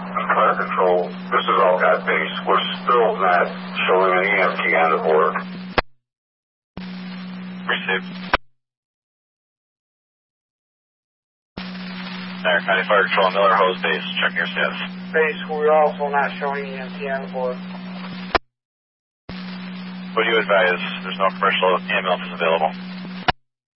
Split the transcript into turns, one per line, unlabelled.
Fire Control, this is all at base. We're still not showing an EMT on the board.
Received. Center County Fire Control, Miller Hose Base. Check your status.
Base, we're also not showing EMT on the board.
What do you advise? There's no commercial ambulances available.